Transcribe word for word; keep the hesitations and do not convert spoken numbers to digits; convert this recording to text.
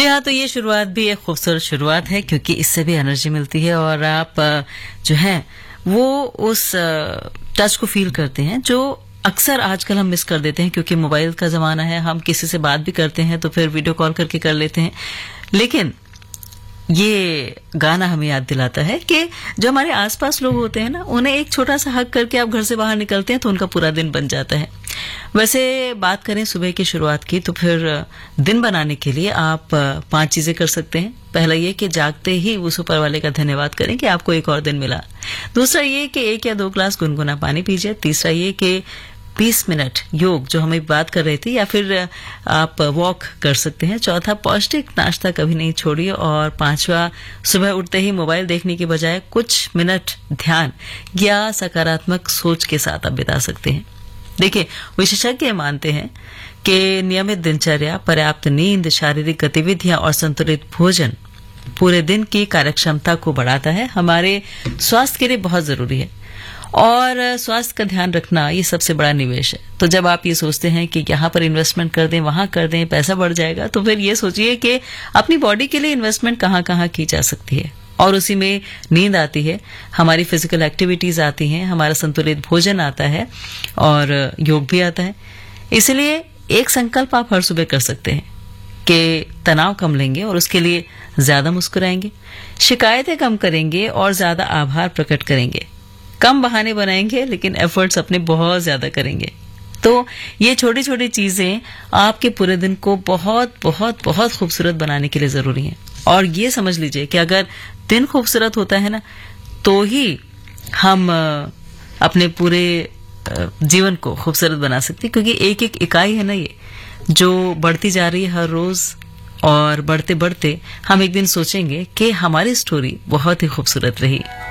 जी हाँ, तो ये शुरुआत भी एक खूबसूरत शुरुआत है क्योंकि इससे भी एनर्जी मिलती है और आप जो है वो उस टच को फील करते हैं जो अक्सर आजकल हम मिस कर देते हैं क्योंकि मोबाइल का जमाना है। हम किसी से बात भी करते हैं तो फिर वीडियो कॉल करके कर लेते हैं, लेकिन ये गाना हमें याद दिलाता है कि जो हमारे आसपास लोग होते हैं ना, उन्हें एक छोटा सा हक करके आप घर से बाहर निकलते हैं तो उनका पूरा दिन बन जाता है। वैसे बात करें सुबह की शुरुआत की तो फिर दिन बनाने के लिए आप पांच चीजें कर सकते हैं। पहला ये कि जागते ही उस ऊपर वाले का धन्यवाद करें कि आपको एक और दिन मिला। दूसरा ये कि एक या दो ग्लास गुनगुना पानी पीजिए। तीसरा ये कि बीस मिनट योग जो हमें बात कर रहे थे, या फिर आप वॉक कर सकते हैं। चौथा, पौष्टिक नाश्ता कभी नहीं छोड़िए। और पांचवा, सुबह उठते ही मोबाइल देखने के बजाय कुछ मिनट ध्यान या सकारात्मक सोच के साथ आप बिता सकते हैं। देखिए, विशेषज्ञ मानते हैं कि नियमित दिनचर्या, पर्याप्त नींद, शारीरिक गतिविधियां और संतुलित भोजन पूरे दिन की कार्यक्षमता को बढ़ाता है। हमारे स्वास्थ्य के लिए बहुत जरूरी है और स्वास्थ्य का ध्यान रखना ये सबसे बड़ा निवेश है। तो जब आप ये सोचते हैं कि यहाँ पर इन्वेस्टमेंट कर दें, वहां कर दें, पैसा बढ़ जाएगा, तो फिर ये सोचिए कि अपनी बॉडी के लिए इन्वेस्टमेंट कहाँ कहाँ की जा सकती है। और उसी में नींद आती है, हमारी फिजिकल एक्टिविटीज आती हैं, हमारा संतुलित भोजन आता है और योग भी आता है। इसलिए एक संकल्प आप हर सुबह कर सकते हैं कि तनाव कम लेंगे और उसके लिए ज्यादा मुस्कुराएंगे, शिकायतें कम करेंगे और ज्यादा आभार प्रकट करेंगे, कम बहाने बनाएंगे लेकिन एफर्ट्स अपने बहुत ज्यादा करेंगे। तो ये छोटी छोटी चीजें आपके पूरे दिन को बहुत बहुत बहुत खूबसूरत बनाने के लिए जरूरी हैं। और ये समझ लीजिए कि अगर दिन खूबसूरत होता है ना, तो ही हम अपने पूरे जीवन को खूबसूरत बना सकते हैं, क्योंकि एक एक इकाई है ना ये, जो बढ़ती जा रही है हर रोज। और बढ़ते बढ़ते हम एक दिन सोचेंगे कि हमारी स्टोरी बहुत ही खूबसूरत रही।